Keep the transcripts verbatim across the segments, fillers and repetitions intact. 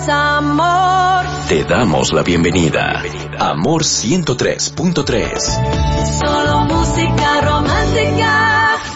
Amor. Te damos la bienvenida. Amor ciento tres punto tres. Solo música romántica.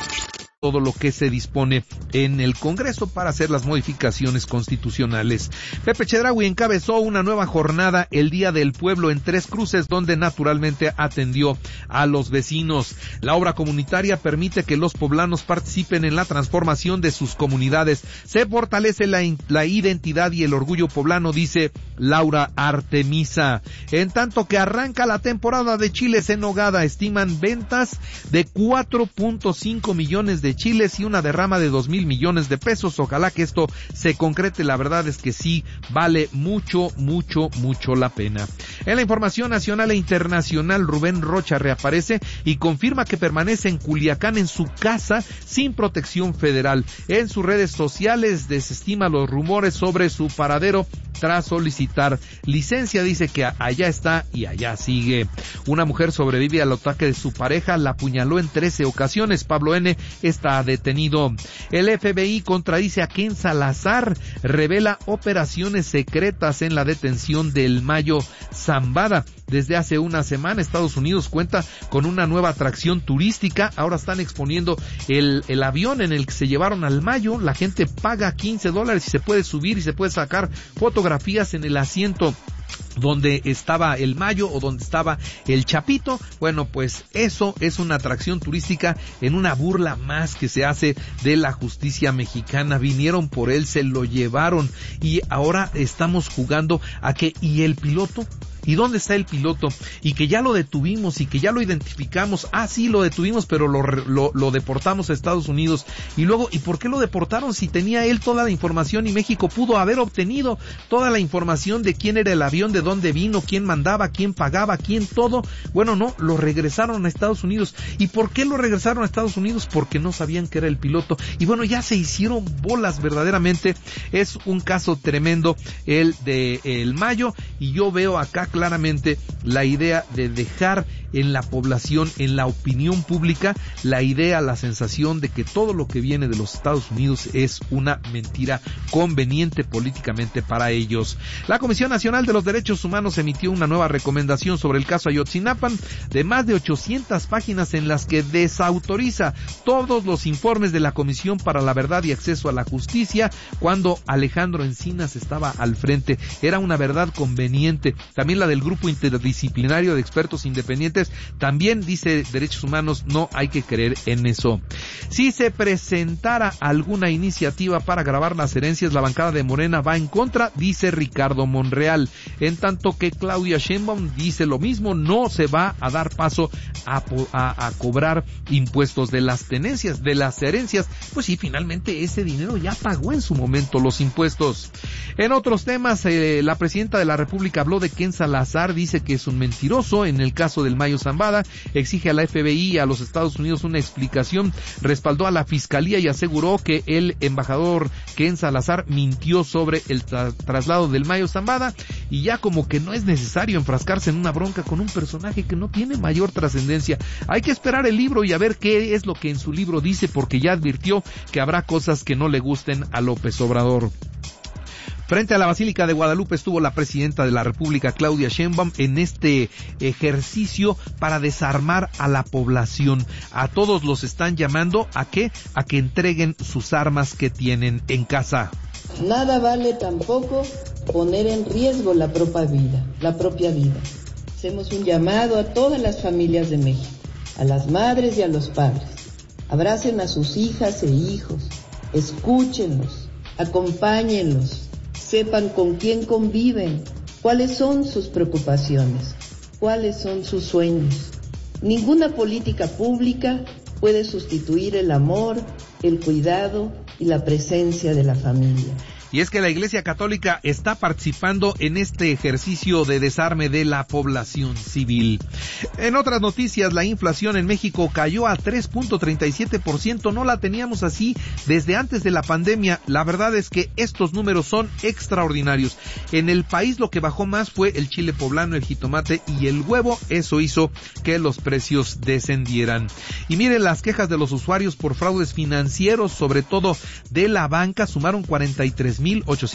Todo lo que se dispone en el Congreso para hacer las modificaciones constitucionales. Pepe Chedraui encabezó una nueva jornada, el Día del Pueblo en Tres Cruces, donde naturalmente atendió a los vecinos. La obra comunitaria permite que los poblanos participen en la transformación de sus comunidades. Se fortalece la, la identidad y el orgullo poblano, dice Laura Artemisa. En tanto que arranca la temporada de chiles en nogada, estiman ventas de cuatro punto cinco millones de chiles y una derrama de dos mil millones de pesos. Ojalá que esto se concrete. La verdad es que sí vale mucho, mucho, mucho la pena. En la información nacional e internacional, Rubén Rocha reaparece y confirma que permanece en Culiacán en su casa sin protección federal. En sus redes sociales desestima los rumores sobre su paradero tras solicitar licencia. Dice que allá está y allá sigue. Una mujer sobrevive al ataque de su pareja, la apuñaló en trece ocasiones. Pablo N. está detenido. El F B I contradice a Ken Salazar, revela operaciones secretas en la detención del Mayo Zambada. Desde hace una semana Estados Unidos cuenta con una nueva atracción turística. Ahora están exponiendo el, el avión en el que se llevaron al Mayo. La gente paga quince dólares y se puede subir y se puede sacar fotografías en el asiento donde estaba el Mayo o donde estaba el Chapito. Bueno, pues eso es una atracción turística en una burla más que se hace de la justicia mexicana. Vinieron por él, se lo llevaron y ahora estamos jugando a que, ¿y el piloto? ¿Y dónde está el piloto? Y que ya lo detuvimos y que ya lo identificamos. Ah, sí, lo detuvimos, pero lo, lo, lo deportamos a Estados Unidos. Y luego, ¿y por qué lo deportaron si tenía él toda la información y México pudo haber obtenido toda la información de quién era el avión, de dónde vino, quién mandaba, quién pagaba, quién todo? Bueno, no, lo regresaron a Estados Unidos. ¿Y por qué lo regresaron a Estados Unidos? Porque no sabían que era el piloto. Y bueno, ya se hicieron bolas verdaderamente. Es un caso tremendo el de el Mayo y yo veo acá claramente la idea de dejar en la población, en la opinión pública, la idea, la sensación de que todo lo que viene de los Estados Unidos es una mentira conveniente políticamente para ellos. La Comisión Nacional de los Derechos Humanos emitió una nueva recomendación sobre el caso Ayotzinapa de más de ochocientas páginas en las que desautoriza todos los informes de la Comisión para la Verdad y Acceso a la Justicia cuando Alejandro Encinas estaba al frente. Era una verdad conveniente. También la del Grupo Interdisciplinario de Expertos Independientes, también dice Derechos Humanos, no hay que creer en eso. Si se presentara alguna iniciativa para grabar las herencias, la bancada de Morena va en contra, dice Ricardo Monreal. En tanto que Claudia Sheinbaum dice lo mismo, no se va a dar paso a, a, a cobrar impuestos de las tenencias, de las herencias. Pues sí, finalmente ese dinero ya pagó en su momento los impuestos. En otros temas, eh, la presidenta de la República habló de Ken Salazar, dice que es un mentiroso en el caso del Mayo Zambada, exige a la F B I y a los Estados Unidos una explicación, respaldó a la Fiscalía y aseguró que el embajador Ken Salazar mintió sobre el tra- traslado del Mayo Zambada y ya como que no es necesario enfrascarse en una bronca con un personaje que no tiene mayor trascendencia. Hay que esperar el libro y a ver qué es lo que en su libro dice, porque ya advirtió que habrá cosas que no le gusten a López Obrador. Frente a la Basílica de Guadalupe estuvo la presidenta de la República, Claudia Sheinbaum, en este ejercicio para desarmar a la población. A todos los están llamando a qué, a que entreguen sus armas que tienen en casa. Nada vale tampoco poner en riesgo la propia vida, la propia vida. Hacemos un llamado a todas las familias de México, a las madres y a los padres. Abracen a sus hijas e hijos, escúchenlos, acompáñenlos. Sepan con quién conviven, cuáles son sus preocupaciones, cuáles son sus sueños. Ninguna política pública puede sustituir el amor, el cuidado y la presencia de la familia. Y es que la Iglesia Católica está participando en este ejercicio de desarme de la población civil. En otras noticias, la inflación en México cayó a tres punto treinta y siete por ciento. No la teníamos así desde antes de la pandemia. La verdad es que estos números son extraordinarios. En el país lo que bajó más fue el chile poblano, el jitomate y el huevo. Eso hizo que los precios descendieran. Y miren, las quejas de los usuarios por fraudes financieros, sobre todo de la banca, sumaron cuarenta y tres mil ochocientos